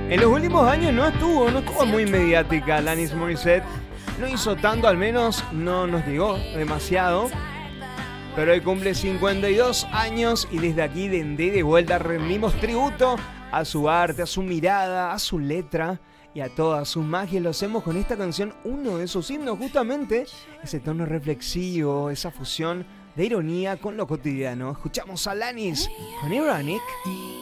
En los últimos años no estuvo muy mediática Alanis Morissette. No hizo tanto, al menos no nos llegó demasiado. Pero hoy cumple 52 años y desde aquí de vuelta rendimos tributo a su arte, a su mirada, a su letra y a toda su magia. Lo hacemos con esta canción, uno de sus himnos, justamente ese tono reflexivo, esa fusión de ironía con lo cotidiano. Escuchamos a Alanis con Ironic.